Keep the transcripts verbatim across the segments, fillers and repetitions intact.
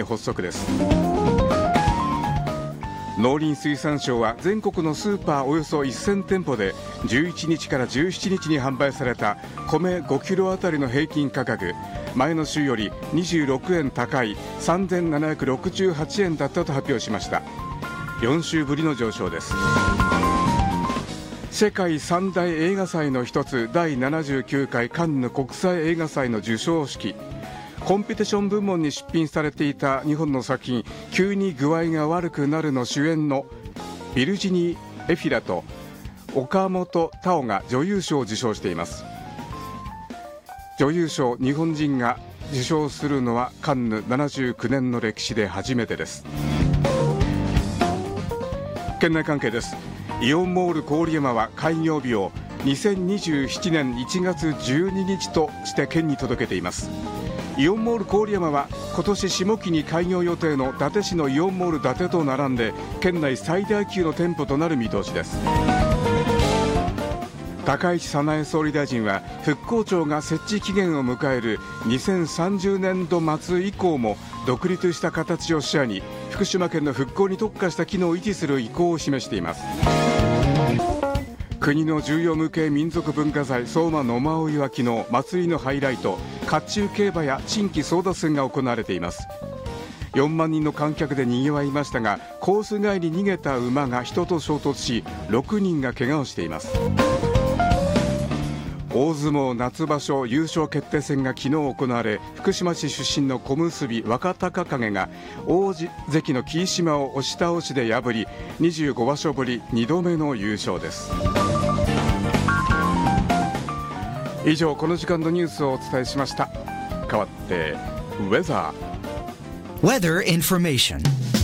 発足です。農林水産省は全国のスーパーおよそせんてんぽでじゅういちにちからじゅうしちにちに販売された米ごキロあたりの平均価格、前の週よりにじゅうろくえん高いさんぜんななひゃくろくじゅうはちえんだったと発表しました。よんしゅうぶりの上昇です。世界三大映画祭の一つ、だいななじゅうきゅうかいカンヌ国際映画祭の授賞式、コンペティション部門に出品されていた日本の作品、急に具合が悪くなるの主演のビルジニー・エフィラと岡本太郎が女優賞を受賞しています。女優賞、日本人が受賞するのはカンヌななじゅうきゅうねんの歴史で初めてです。県内関係です。イオンモール郡山は開業日をにせんにじゅうなないちねんいちがつじゅうににちとして県に届けています。イオンモール郡山は今年下期に開業予定の伊達市のイオンモール伊達と並んで県内最大級の店舗となる見通しです。高市早苗総理大臣は復興庁が設置期限を迎えるにせんさんじゅうねんど末以降も独立した形を視野に福島県の復興に特化した機能を維持する意向を示しています。国の重要無形民族文化財相馬野馬追は昨日、祭りのハイライト甲冑競馬や新規争奪戦が行われています。よんまんにんの観客でにぎわいましたが、コース外に逃げた馬が人と衝突しろくにんが怪我をしています。大相撲夏場所優勝決定戦が昨日行われ、福島市出身の小結若隆景が大関の霧島を押し倒しで破りにじゅうごばしょぶりにどめの優勝です。以上、この時間のニュースをお伝えしました。代わってウェザー Weather information。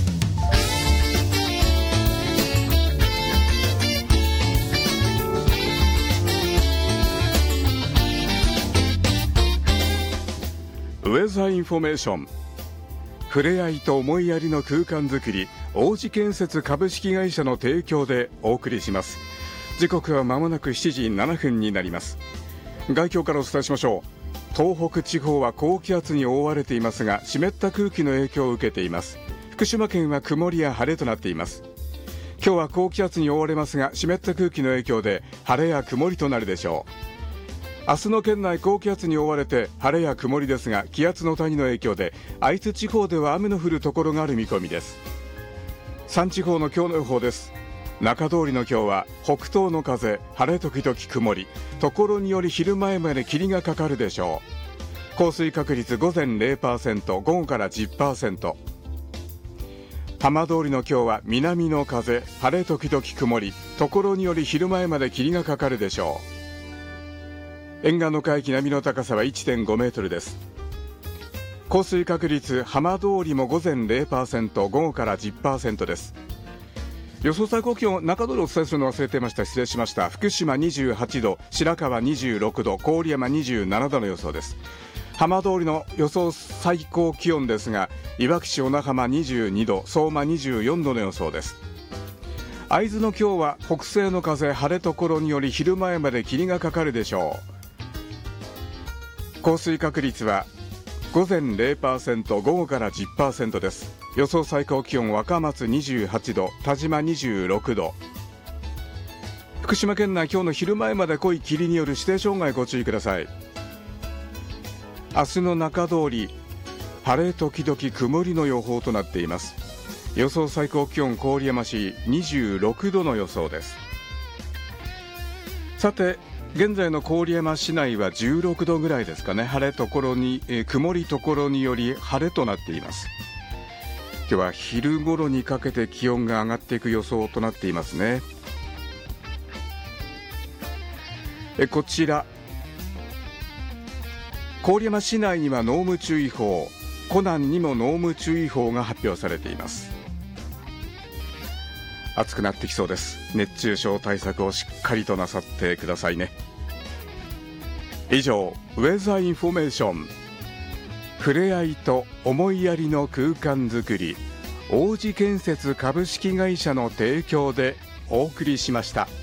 ウェザーインフォメーション。触れ合いと思いやりの空間づくり、王子建設株式会社の提供でお送りします。時刻は間もなくしちじななふんになります。外況からお伝えしましょう。東北地方は高気圧に覆われていますが、湿った空気の影響を受けています。福島県は曇りや晴れとなっています。今日は高気圧に覆われますが、湿った空気の影響で晴れや曇りとなるでしょう。明日の県内、高気圧に覆われて晴れや曇りですが、気圧の谷の影響で会津地方では雨の降るところがある見込みです。さん地方の今日の予報です。中通りの今日は北東の風、晴れ時々曇り、ところにより昼前まで霧がかかるでしょう。降水確率午前 ゼロパーセント、午後から じゅっパーセント。浜通りの今日は南の風、晴れ時々曇り、ところにより昼前まで霧がかかるでしょう。沿岸の海域、波の高さは いってんごメートルです。降水確率、浜通りも午前 ゼロパーセント、午後から じゅっパーセント です。予想最高気温、中通りお伝えするの忘れていました。失礼しました。福島にじゅうはちど、白河にじゅうろくど、郡山にじゅうななどの予想です。浜通りの予想最高気温ですが、いわき市小名浜にじゅうにど、相馬にじゅうよんどの予想です。会津の今日は北西の風、晴れところにより昼前まで霧がかかるでしょう。降水確率は午前 ゼロパーセント、午後から じゅっパーセント です。予想最高気温、若松にじゅうはちど、田島にじゅうろくど。福島県内、今日の昼前まで濃い霧による視程障害ご注意ください。明日の中通り、晴れ時々曇りの予報となっています。予想最高気温、郡山市にじゅうろくどの予想です。さて、現在の郡山市内はじゅうろくどぐらいですかね。晴れところに、えー、曇りところにより晴れとなっています。今日は昼頃にかけて気温が上がっていく予想となっていますね。えこちら郡山市内には濃霧注意報、湖南にも濃霧注意報が発表されています。暑くなってきそうです。熱中症対策をしっかりとなさってくださいね。以上、ウェザーインフォメーション。触れ合いと思いやりの空間づくり、王子建設株式会社の提供でお送りしました。